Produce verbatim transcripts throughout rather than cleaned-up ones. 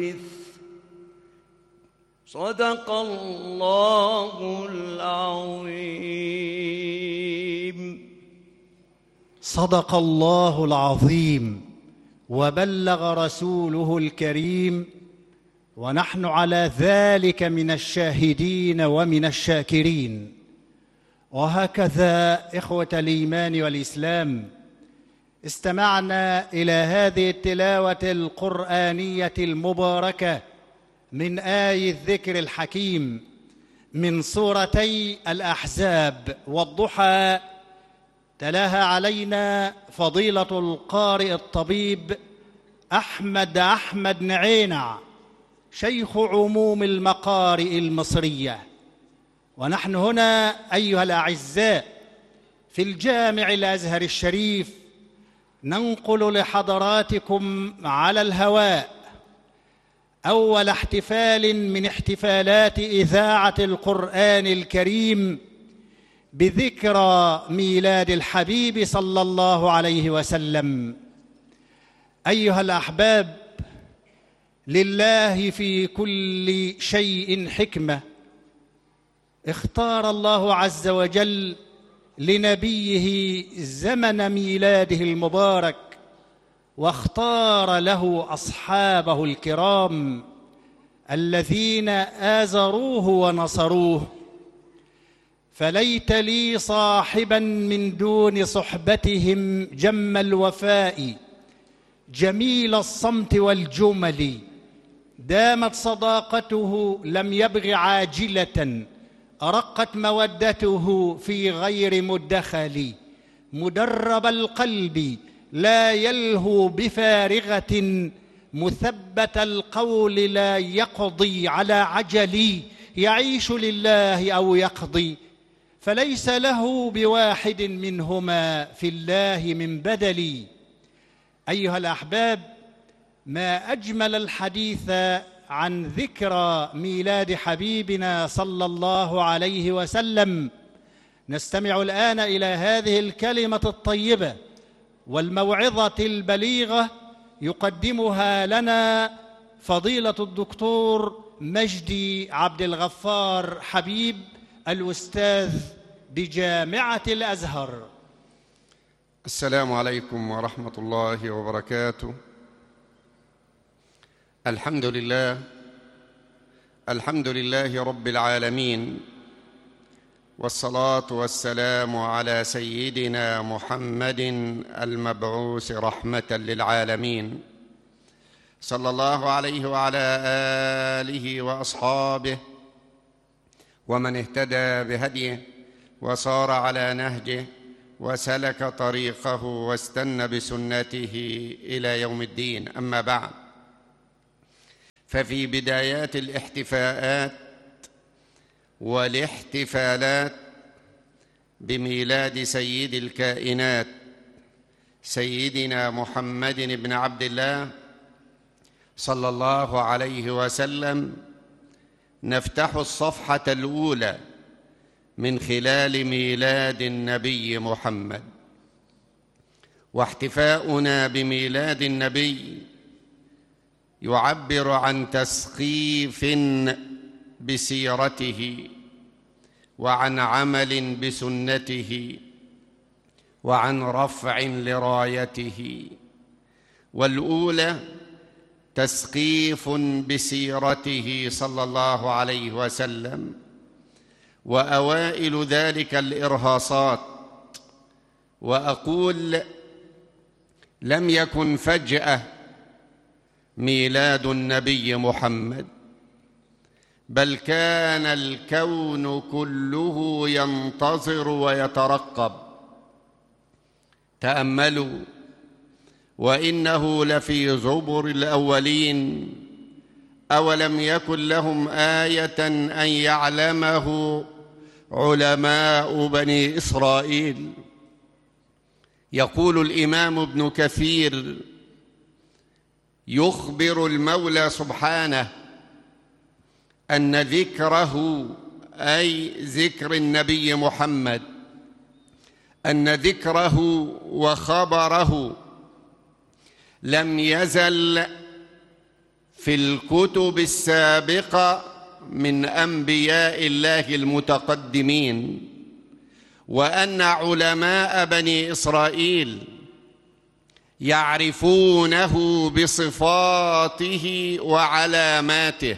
صدق الله العظيم. صدق الله العظيم وبلغ رسوله الكريم، ونحن على ذلك من الشاهدين ومن الشاكرين. وهكذا إخوة الإيمان والإسلام، استمعنا إلى هذه التلاوة القرآنية المباركة من آي الذكر الحكيم من سورتي الأحزاب والضحى. تلاها علينا فضيلة القارئ الطبيب أحمد أحمد نعينع، شيخ عموم المقارئ المصرية. ونحن هنا أيها الأعزاء في الجامع الأزهر الشريف ننقل لحضراتكم على الهواء أول احتفال من احتفالات إذاعة القرآن الكريم بذكرى ميلاد الحبيب صلى الله عليه وسلم. أيها الأحباب، لله في كل شيء حكمة. اختار الله عز وجل لنبيه زمن ميلاده المبارك، واختار له أصحابه الكرام الذين آزروه ونصروه. فليت لي صاحبا من دون صحبتهم جم الوفاء، جميل الصمت والجمل، دامت صداقته لم يبغ عاجلة، أرقت مودته في غير مدخل، مدرب القلب لا يلهو بفارغة، مثبت القول لا يقضي على عجل، يعيش لله أو يقضي، فليس له بواحد منهما في الله من بدل. أيها الأحباب، ما أجمل الحديث عن ذكرى ميلاد حبيبنا صلى الله عليه وسلم. نستمع الآن إلى هذه الكلمة الطيبة والموعظة البليغة يقدمها لنا فضيلة الدكتور مجدي عبد الغفار حبيب، الأستاذ بجامعة الأزهر. السلام عليكم ورحمة الله وبركاته. الحمد لله، الحمد لله رب العالمين، والصلاة والسلام على سيدنا محمد المبعوث رحمة للعالمين، صلى الله عليه وعلى آله وأصحابه ومن اهتدى بهديه وصار على نهجه وسلك طريقه واستنى بسنته إلى يوم الدين. أما بعد، ففي بدايات الاحتفاءات والاحتفالات بميلاد سيد الكائنات سيدنا محمد بن عبد الله صلى الله عليه وسلم، نفتح الصفحة الأولى من خلال ميلاد النبي محمد. واحتفاؤنا بميلاد النبي يعبر عن تسقيف بسيرته، وعن عمل بسنته، وعن رفع لرايته. والأولى تسقيف بسيرته صلى الله عليه وسلم، وأوائل ذلك الإرهاصات. وأقول لم يكن فجأة ميلاد النبي محمد، بل كان الكون كله ينتظر ويترقب. تأملوا، وإنه لفي زبر الأولين، أولم يكن لهم آية أن يعلمه علماء بني إسرائيل. يقول الإمام ابن كثير يخبر المولى سبحانه أن ذكره، أي ذكر النبي محمد، أن ذكره وخبره لم يزل في الكتب السابقة من أنبياء الله المتقدمين، وأن علماء بني إسرائيل يعرفونه بصفاته وعلاماته،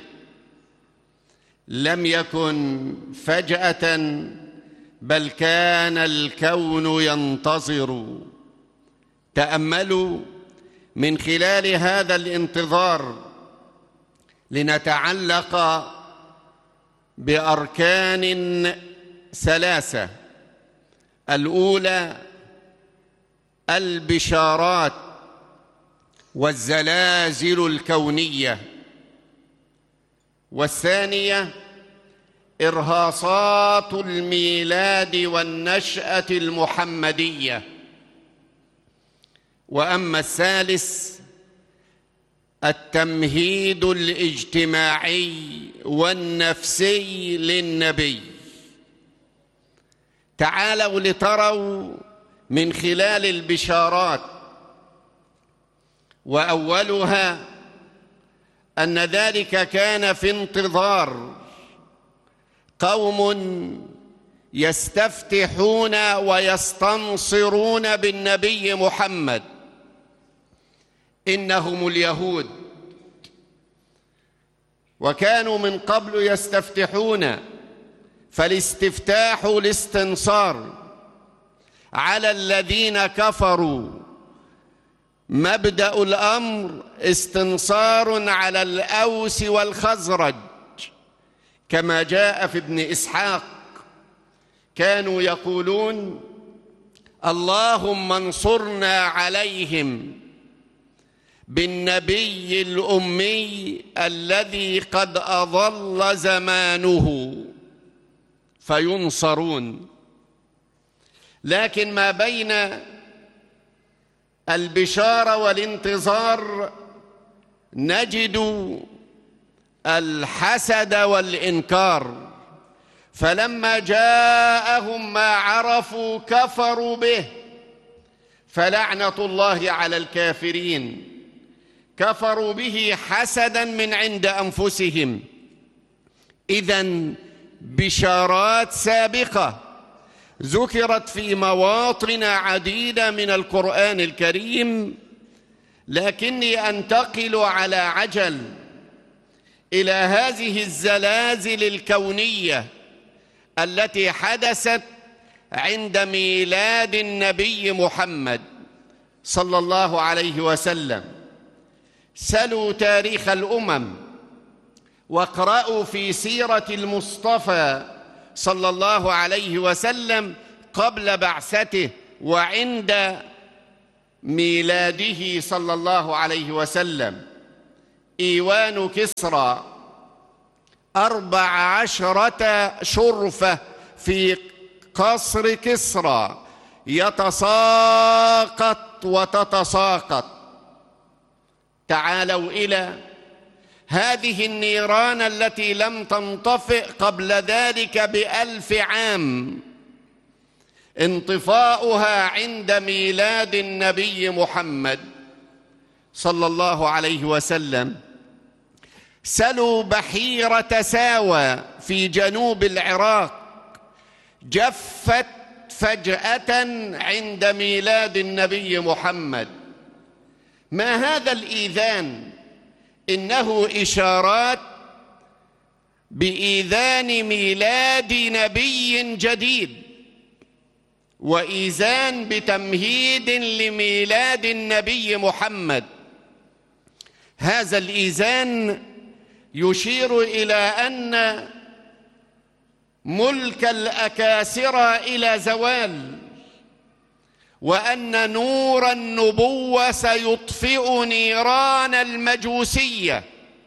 لم يكن فجأة، بل كان الكون ينتظر. تأملوا من خلال هذا الانتظار لنتعلق بأركان ثلاثة. الأولى البشارات والزلازل الكونية، والثانية إرهاصات الميلاد والنشأة المحمدية، وأما الثالث التمهيد الاجتماعي والنفسي للنبي. تعالوا لتروا من خلال البشارات، وأولها أن ذلك كان في انتظار قوم يستفتحون ويستنصرون بالنبي محمد، إنهم اليهود، وكانوا من قبل يستفتحون، فالاستفتاح الاستنصار على الذين كفروا. مبدأ الأمر استنصار على الأوس والخزرج، كما جاء في ابن إسحاق، كانوا يقولون اللهم انصرنا عليهم بالنبي الأمي الذي قد أضل زمانه، فينصرون. لكن ما بين البشارة والانتظار نجد الحسد والإنكار، فلما جاءهم ما عرفوا كفروا به، فلعنة الله على الكافرين. كفروا به حسدا من عند أنفسهم. إذن بشارات سابقة ذكرت في مواطن عديدة من القرآن الكريم، لكني أنتقل على عجل إلى هذه الزلازل الكونية التي حدثت عند ميلاد النبي محمد صلى الله عليه وسلم. سلوا تاريخ الأمم واقرأوا في سيرة المصطفى صلى الله عليه وسلم قبل بعثته وعند ميلاده صلى الله عليه وسلم. إيوان كسرى أربع عشرة شرفة في قصر كسرى يتساقط وتتساقط. تعالوا إلى هذه النيران التي لم تنطفئ قبل ذلك بألف عام، انطفاؤها عند ميلاد النبي محمد صلى الله عليه وسلم. سلوا بحيرة ساوى في جنوب العراق، جفت فجأة عند ميلاد النبي محمد. ما هذا الإيذان؟ إنه إشارات بإيذان ميلاد نبي جديد، وإيذان بتمهيد لميلاد النبي محمد. هذا الإيذان يشير إلى أن ملك الأكاسرة إلى زوال، وأن نور النبوة سيطفئ نيران المجوسية.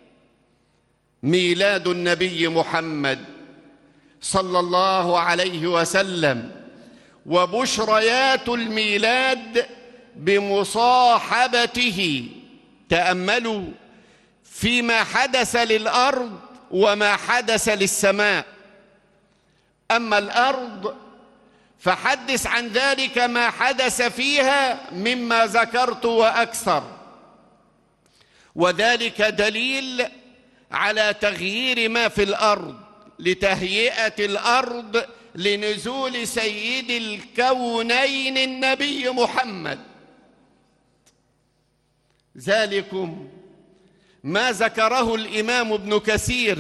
ميلاد النبي محمد صلى الله عليه وسلم وبشريات الميلاد بمصاحبته. تأملوا فيما حدث للأرض وما حدث للسماء. أما الأرض فحدث عن ذلك ما حدث فيها مما ذكرت وأكثر. وذلك دليل على تغيير ما في الأرض لتهيئة الأرض لنزول سيد الكونين النبي محمد. ذلكم ما ذكره الإمام ابن كثير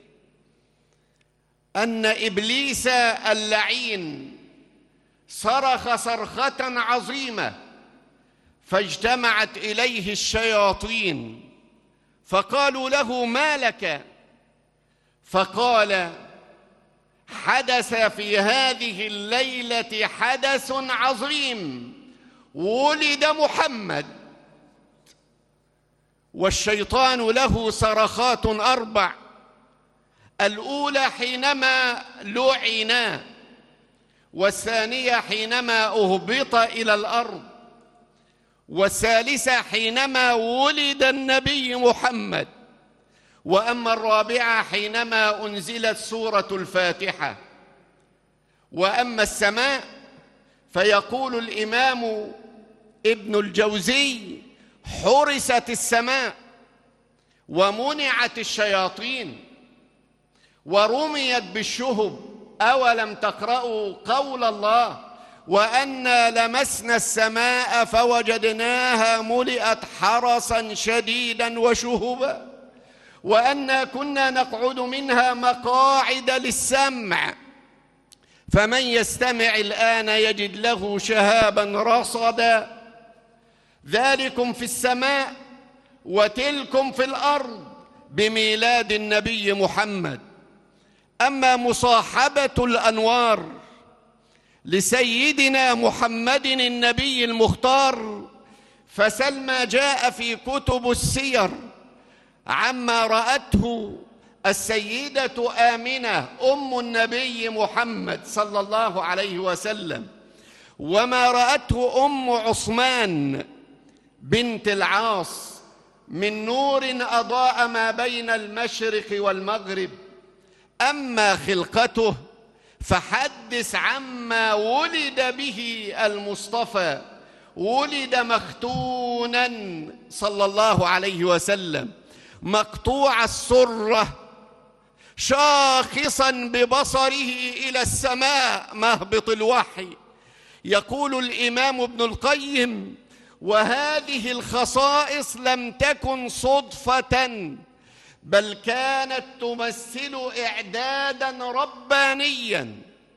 أن إبليس اللعين صرخ صرخة عظيمة فاجتمعت إليه الشياطين فقالوا له: ما لك؟ فقال: حدث في هذه الليلة حدث عظيم، ولد محمد. والشيطان له صرخات أربع: الأولى حينما لعنا، والثانية حينما أهبط إلى الأرض، والثالثة حينما ولد النبي محمد، وأما الرابعة حينما أنزلت سورة الفاتحة. وأما السماء فيقول الإمام ابن الجوزي: حرست السماء ومنعت الشياطين ورميت بالشهب. أولم تقرأوا قول الله: وأنا لمسنا السماء فوجدناها ملئت حرسا شديدا وشهبا، وأنا كنا نقعد منها مقاعد للسمع، فمن يستمع الآن يجد له شهابا رصدا. ذلكم في السماء وتلكم في الأرض بميلاد النبي محمد. أما مصاحبة الأنوار لسيدنا محمد النبي المختار فسلما جاء في كتب السير عما رأته السيدة آمنة أم النبي محمد صلى الله عليه وسلم، وما رأته أم عثمان بنت العاص من نور أضاء ما بين المشرق والمغرب. أما خلقته فحدث عما ولد به المصطفى، ولد مختونا صلى الله عليه وسلم مقطوع السرة شاخصا ببصره إلى السماء مهبط الوحي. يقول الإمام ابن القيم: وهذه الخصائص لم تكن صدفة، بل كانت تمثل إعدادا ربانيا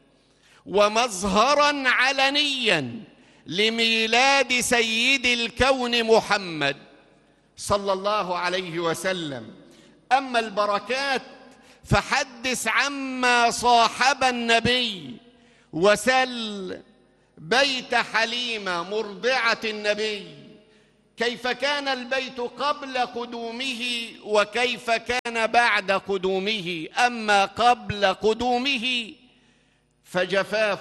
ومظهرا علنيا لميلاد سيد الكون محمد صلى الله عليه وسلم. أما البركات فحدث عما صاحب النبي، وسل بيت حليمة مرضعة النبي كيف كان البيت قبل قدومه وكيف كان بعد قدومه. أما قبل قدومه فجفاف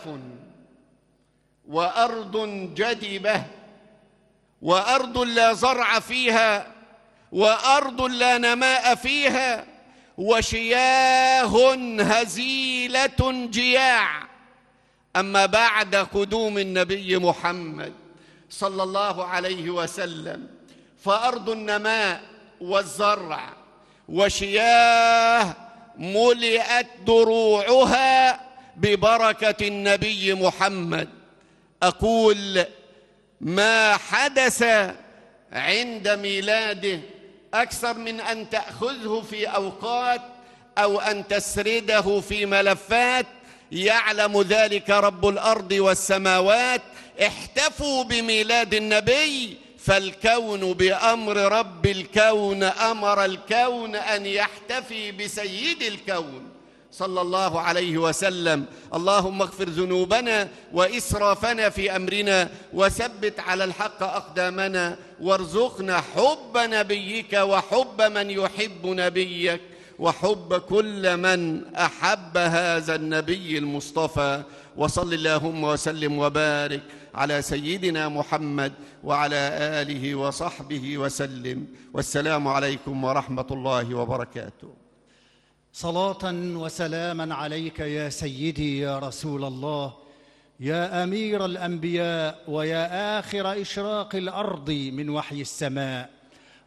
وأرض جدبة وأرض لا زرع فيها وأرض لا نماء فيها وشياه هزيلة جياع. أما بعد قدوم النبي محمد صلى الله عليه وسلم فأرض النماء والزرع وشياه ملئت دروعها ببركة النبي محمد. أقول: ما حدث عند ميلاده أكثر من أن تأخذه في أوقات أو أن تسرده في ملفات، يعلم ذلك رب الأرض والسماوات. احتفوا بميلاد النبي، فالكون بأمر رب الكون أمر الكون أن يحتفي بسيد الكون صلى الله عليه وسلم. اللهم اغفر ذنوبنا وإسرافنا في أمرنا، وثبت على الحق أقدامنا، وارزقنا حب نبيك وحب من يحب نبيك وحب كل من أحب هذا النبي المصطفى. وصل اللهم وسلم وبارك على سيدنا محمد وعلى آله وصحبه وسلم، والسلام عليكم ورحمة الله وبركاته. صلاة وسلاما عليك يا سيدي يا رسول الله، يا أمير الأنبياء ويا آخر إشراق الأرض من وحي السماء.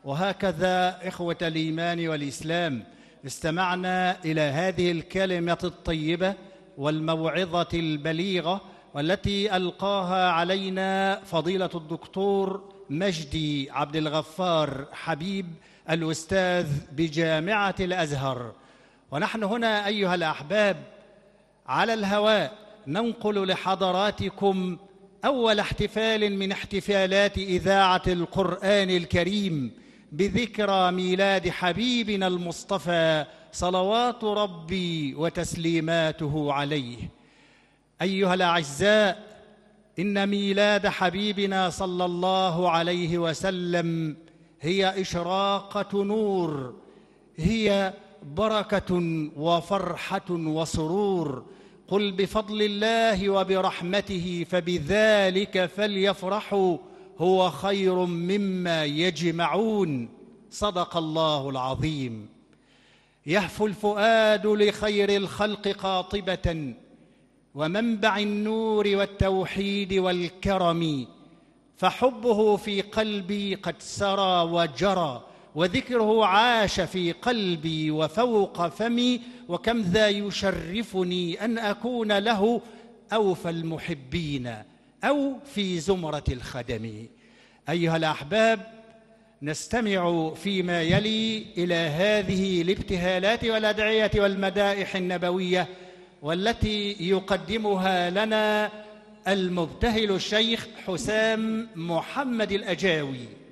وهكذا إخوة الإيمان والإسلام استمعنا إلى هذه الكلمة الطيبة والموعظة البليغة والتي ألقاها علينا فضيلة الدكتور مجدي عبد الغفار حبيب الأستاذ بجامعة الأزهر. ونحن هنا أيها الأحباب على الهواء ننقل لحضراتكم أول احتفال من احتفالات إذاعة القرآن الكريم بذكرى ميلاد حبيبنا المصطفى صلوات ربي وتسليماته عليه. أيها الأعزاء، إن ميلاد حبيبنا صلى الله عليه وسلم هي إشراقة نور، هي بركة وفرحة وسرور. قل بفضل الله وبرحمته فبذلك فليفرحوا هو خير مما يجمعون. صدق الله العظيم. يهفو الفؤاد لخير الخلق قاطبة، ومنبع النور والتوحيد والكرم، فحبه في قلبي قد سرى وجرى، وذكره عاش في قلبي وفوق فمي، وكم ذا يشرفني أن أكون له أوفى المحبين أو في زمرة الخدم. أيها الأحباب، نستمع فيما يلي إلى هذه الابتهالات والأدعية والمدائح النبوية والتي يقدمها لنا المبتهل الشيخ حسام محمد الأجاوي.